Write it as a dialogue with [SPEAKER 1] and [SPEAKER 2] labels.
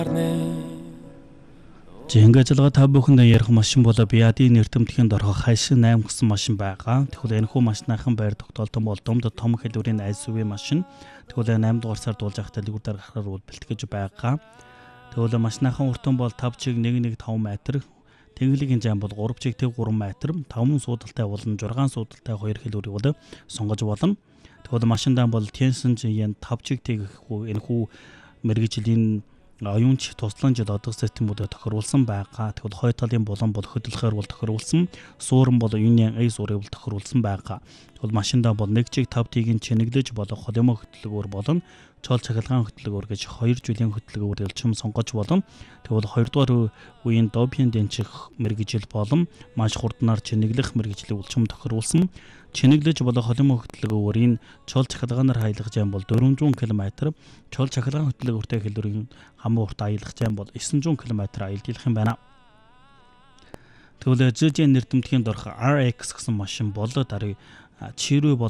[SPEAKER 1] Жингээ ажиллагаа та бүхэнд ярих машин болоо биадийн нэртэмтгэнд орох хайшин 8 гэсэн машин байгаа. Тэгвэл энэхүү машиныхан байр тогтоолтон бол Думд том хэлбэрийн SUV машин. Тэгвэл 8 дугаар сард болж байхдаа лигүр дээр гарахаар бэлтгэж байгаа. Тэгвэл машиныхан уртан бол 5 чиг 115 м. Тэнглэгийн жам бол 3 чиг 3 м. 5 суудалтай болон 6 суудалтай 2 хэлбэрийг бол сонгож болно. Тэгвэл машиндаа бол Tianxin 5 чиг энэхүү мэргэжлийн оюунч тусламж одох системүүдэд тохируулсан байгаа. Тэгвэл хой талын булан бол хөдөлгөөр бол тохируулсан. Суурин бол Union A суурийг бол тохируулсан байгаа. Тэгвэл машиндаа бол 1 чиг 5 тийг чэнэглэж болох холимоо хөтлөгөөр болон чол цахилгаан хөтлөгөөр гэж 2 жилийн хөтлөгөөр элчим сонгож болно. Тэгвэл 2 дугаар үеийн Dobian дэнчих мэргэжил болон маш хурднаар чэнэглэх мэргэжлийн үлчим тохируулсан. Чэнэглэж болох холимоо хөтлөгөөрийн чол цахилгаанаар хаялгаж юм бол 400 км, чол цахилгаан хөтлөгөөртэй хэлбэрийн хамаа урт аялах зам бол 900 км аялдах юм байна. Тэгвэл JJ нэртэмтгэнд орох RX гэсэн машин бол дарыг чирүү